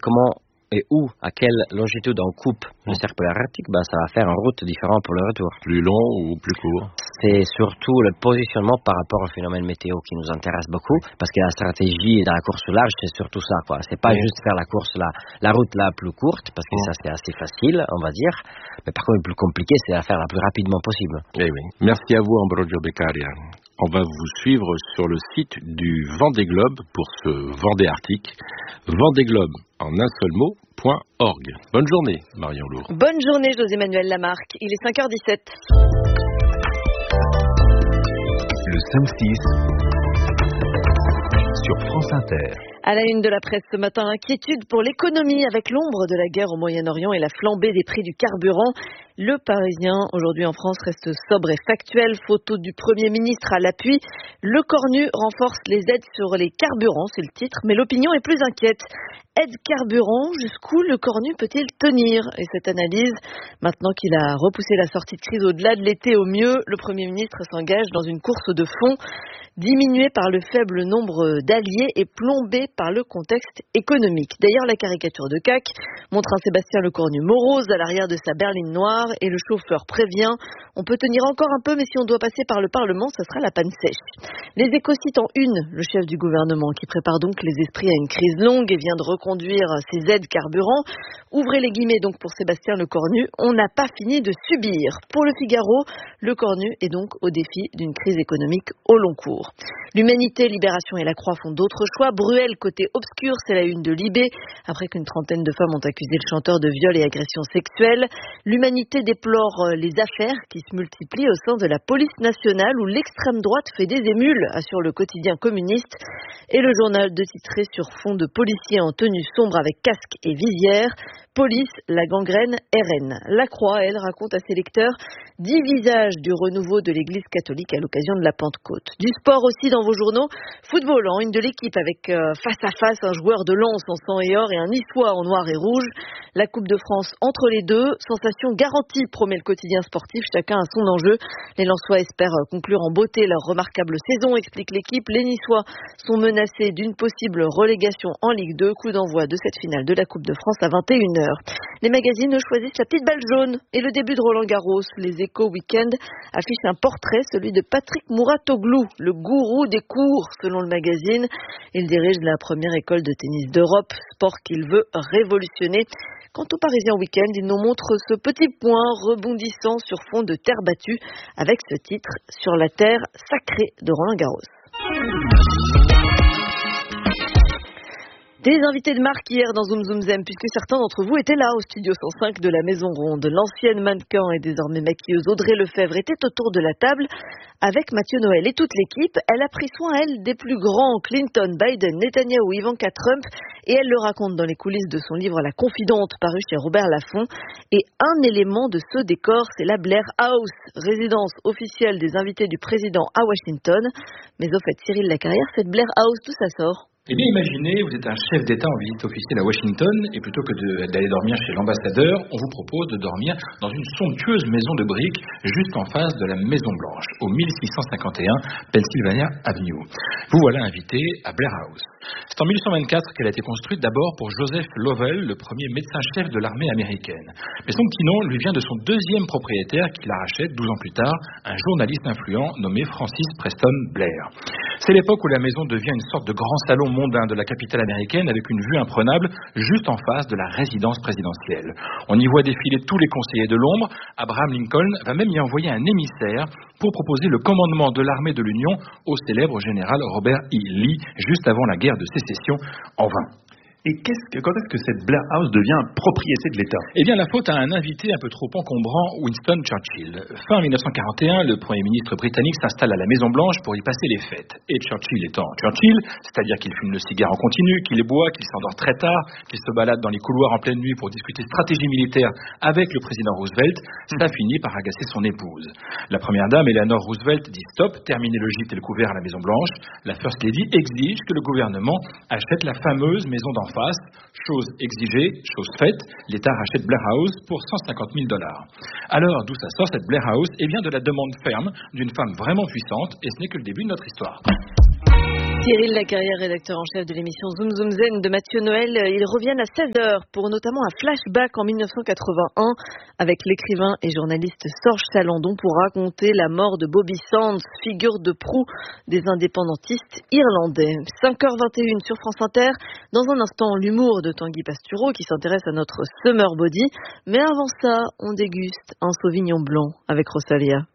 comment et où, à quelle longitude on coupe le cercle polaire arctique, ça va faire une route différente pour le retour. Plus long ou plus court? C'est surtout le positionnement par rapport au phénomène météo qui nous intéresse beaucoup, parce que la stratégie de la course large, c'est surtout ça, quoi. C'est pas juste faire la course la route la plus courte, parce que ça c'est assez facile, on va dire, mais par contre le plus compliqué, c'est la faire la plus rapidement possible. Eh oui. Merci à vous, Ambrogio Beccaria. On va vous suivre sur le site du Vendée Globe pour ce Vendée Arctique. Vendée Globe en un seul mot.org. Bonne journée, Marion Lourd. Bonne journée, José-Manuel Lamarque. Il est 5h17. Le 5-6 sur France Inter. À la une de la presse ce matin, inquiétude pour l'économie avec l'ombre de la guerre au Moyen-Orient et la flambée des prix du carburant. Le Parisien, aujourd'hui en France, reste sobre et factuel. Photo du Premier ministre à l'appui. Le Cornu renforce les aides sur les carburants, c'est le titre, mais l'opinion est plus inquiète. Aide carburant, jusqu'où le Cornu peut-il tenir? Et cette analyse, maintenant qu'il a repoussé la sortie de crise au-delà de l'été au mieux, le Premier ministre s'engage dans une course de fond, diminuée par le faible nombre d'alliés et plombée par le contexte économique. D'ailleurs, la caricature de CAC montre un Sébastien Lecornu morose à l'arrière de sa berline noire et le chauffeur prévient « On peut tenir encore un peu, mais si on doit passer par le Parlement, ça sera la panne sèche ». Les Échos citent en une le chef du gouvernement qui prépare donc les esprits à une crise longue et vient de reconduire ses aides carburant. Ouvrez les guillemets donc pour Sébastien Lecornu, on n'a pas fini de subir. Pour le Figaro, Lecornu est donc au défi d'une crise économique au long cours. L'Humanité, Libération et La Croix font d'autres choix. Bruel, côté obscur, c'est la une de Libé, après qu'une trentaine de femmes ont accusé le chanteur de viol et agression sexuelle. L'Humanité déplore les affaires qui se multiplient au sein de la police nationale où l'extrême droite fait des émules, assure le quotidien communiste. Et le journal de titrer sur fond de policiers en tenue sombre avec casque et visière. Police, la gangrène RN. La Croix, elle, raconte à ses lecteurs 10 visages du renouveau de l'Église catholique à l'occasion de la Pentecôte. Du sport aussi dans vos journaux. Football en une de l'équipe avec face à face un joueur de Lens en sang et or et un Niçois en noir et rouge. La Coupe de France entre les deux. Sensation garantie, promet le quotidien sportif. Chacun a son enjeu. Les Lensois espèrent conclure en beauté leur remarquable saison, explique l'équipe. Les Niçois sont menacés d'une possible relégation en Ligue 2. Coup d'envoi de cette finale de la Coupe de France à 21h. Les magazines choisissent la petite balle jaune et le début de Roland Garros. Les Échos Week-end affichent un portrait, celui de Patrick Mouratoglou, le gourou des cours selon le magazine. Il dirige la première école de tennis d'Europe, sport qu'il veut révolutionner. Quant au Parisien Week-end, il nous montre ce petit point rebondissant sur fond de terre battue avec ce titre « Sur la terre sacrée de Roland Garros ». Des invités de marque hier dans Zoom Zoom Zem, puisque certains d'entre vous étaient là au studio 105 de la Maison Ronde. L'ancienne mannequin et désormais maquilleuse Audrey Lefebvre était autour de la table avec Mathieu Noël et toute l'équipe. Elle a pris soin, elle, des plus grands, Clinton, Biden, Netanyahou, Ivanka Trump, et elle le raconte dans les coulisses de son livre La Confidente, paru chez Robert Laffont. Et un élément de ce décor, c'est la Blair House, résidence officielle des invités du président à Washington. Mais au fait, Cyril Lacarrière, cette Blair House, d'où ça sort ? Eh bien, imaginez, vous êtes un chef d'État en visite officielle à Washington et plutôt que d'aller dormir chez l'ambassadeur, on vous propose de dormir dans une somptueuse maison de briques juste en face de la Maison Blanche, au 1651 Pennsylvania Avenue. Vous voilà invité à Blair House. C'est en 1824 qu'elle a été construite d'abord pour Joseph Lovell, le premier médecin-chef de l'armée américaine. Mais son petit nom lui vient de son deuxième propriétaire qui la rachète 12 ans plus tard, un journaliste influent nommé Francis Preston Blair. C'est l'époque où la maison devient une sorte de grand salon mondain de la capitale américaine avec une vue imprenable juste en face de la résidence présidentielle. On y voit défiler tous les conseillers de l'ombre. Abraham Lincoln va même y envoyer un émissaire pour proposer le commandement de l'armée de l'Union au célèbre général Robert E. Lee juste avant la guerre de sécession en vain. Et quand est-ce que cette Blair House devient propriété de l'État ? Eh bien, la faute à un invité un peu trop encombrant, Winston Churchill. Fin 1941, le Premier ministre britannique s'installe à la Maison-Blanche pour y passer les fêtes. Et Churchill étant Churchill, c'est-à-dire qu'il fume le cigare en continu, qu'il boit, qu'il s'endort très tard, qu'il se balade dans les couloirs en pleine nuit pour discuter stratégie militaire avec le président Roosevelt, ça finit par agacer son épouse. La première dame, Eleanor Roosevelt, dit stop, terminez le gîte et le couvert à la Maison-Blanche. La First Lady exige que le gouvernement achète la fameuse maison d'en face. Chose exigée, chose faite, l'État rachète Blair House pour $150 000. Alors, d'où ça sort cette Blair House ? Eh bien, de la demande ferme d'une femme vraiment puissante, et ce n'est que le début de notre histoire. Cyril Lacarrière, rédacteur en chef de l'émission Zoom Zoom Zen de Mathieu Noël. Ils reviennent à 16h pour notamment un flashback en 1981 avec l'écrivain et journaliste Sorge Salandon pour raconter la mort de Bobby Sands, figure de proue des indépendantistes irlandais. 5h21 sur France Inter. Dans un instant, l'humour de Tanguy Pastureau qui s'intéresse à notre summer body. Mais avant ça, on déguste un Sauvignon blanc avec Rosalia.